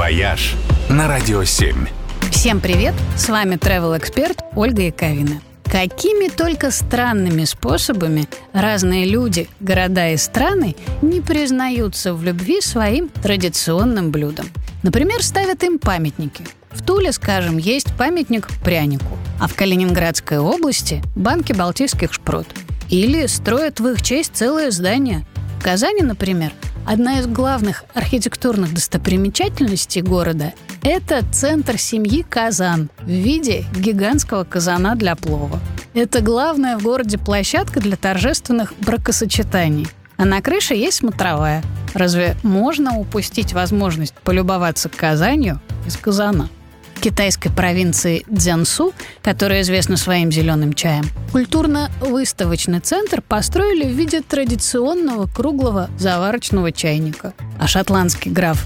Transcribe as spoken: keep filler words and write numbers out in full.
«Вояж» на Радио семь. Всем привет! С вами travel-эксперт Ольга Яковина. Какими только странными способами разные люди, города и страны не признаются в любви своим традиционным блюдам. Например, ставят им памятники. В Туле, скажем, есть памятник прянику, а в Калининградской области – банке балтийских шпрот. Или строят в их честь целое здание. В Казани, например, одна из главных архитектурных достопримечательностей города – это центр семьи Казан в виде гигантского казана для плова. Это главная в городе площадка для торжественных бракосочетаний. А на крыше есть смотровая. Разве можно упустить возможность полюбоваться Казанью из казана? В китайской провинции Цзянсу, которая известна своим зеленым чаем, культурно-выставочный центр построили в виде традиционного круглого заварочного чайника. А шотландский граф